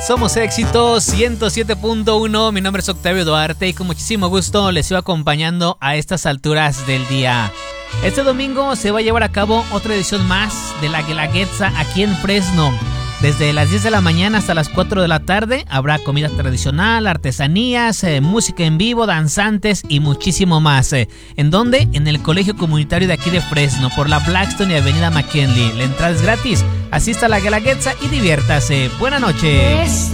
Somos Éxito 107.1. Mi nombre es Octavio Duarte y con muchísimo gusto les sigo acompañando a estas alturas del día. Este domingo se va a llevar a cabo otra edición más de la Guelaguetza aquí en Fresno. Desde las 10 de la mañana hasta las 4 de la tarde habrá comida tradicional, artesanías, música en vivo, danzantes y muchísimo más. ¿En dónde? En el Colegio Comunitario de aquí de Fresno, por la Blackstone y Avenida McKinley. La entrada es gratis. Asista a la Guelaguetza y diviértase. Buenas noches.